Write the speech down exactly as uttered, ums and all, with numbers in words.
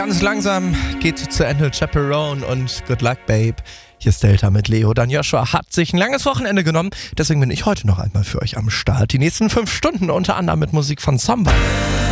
Ganz langsam geht zu Ende Chaperone und Good Luck Babe. Hier ist Delta mit Leo. Dan Joshua hat sich ein langes Wochenende genommen, deswegen bin ich heute noch einmal für euch am Start. Die nächsten fünf Stunden unter anderem mit Musik von Samba.